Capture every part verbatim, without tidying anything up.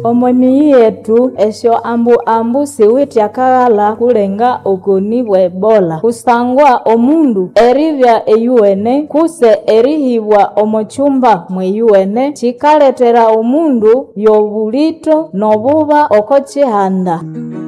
Omwemi yetu esyo ambu ambu siwiti akagala kulenga okoni bwa Ebola. Kusangwa omundu eribya eyuene kuse erihibwa omochumba mweyuene chikaletera omundu yobulito nobuba oko chihanda.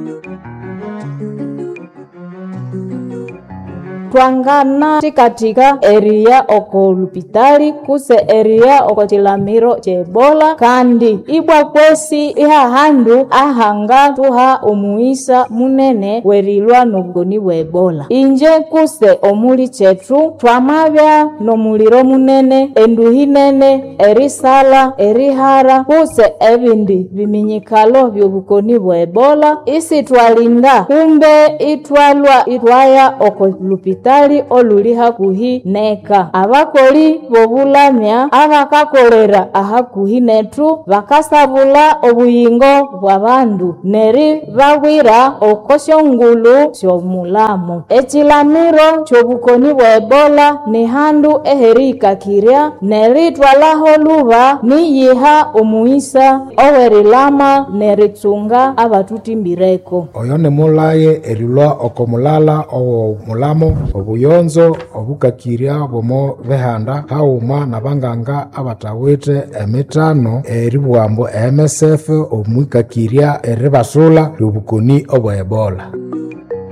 Twangana tikatika eria oko lupitali kuse eria oko chilamiro che Ebola kandi ibwa kwesi iha handu ahanga tuha omuisa munene werilwa nobugoni bwa Ebola. Inje kuse omuli chetu twamabya nomuliro munene enduhi nene erisala erihara kuse ebindi biminyikalo byobugoni bwa Ebola isi twalinda kumbe itwalwa itwaya oko lupitali tali oluli hakuhi neka. Abakoli bobulamya abakakolera ahakuhi netu bakasabula obuyingo bw'abandu neri bawira okosyo ngulu syomulamo. Echilamiro chobukoni bwa Ebola ni handu eherika kirya neri twalaho luba niyiha omuisa owerilama neritsunga abatutimbireko. Oyo ne mulaye erilwa okomulala owo mulamo obuyonzo obukakirya bomo behanda hauma nabanganga abatawite emitano eribwambo M S F omwikakirya eribasula lubukoni obwa Ebola.